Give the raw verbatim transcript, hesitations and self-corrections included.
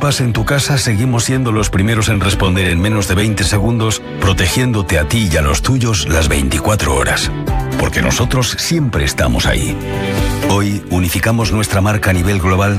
pase en tu casa, seguimos siendo los primeros en responder en menos de veinte segundos, protegiéndote a ti y a los tuyos las veinticuatro horas. Porque nosotros siempre estamos ahí. Hoy unificamos nuestra marca a nivel global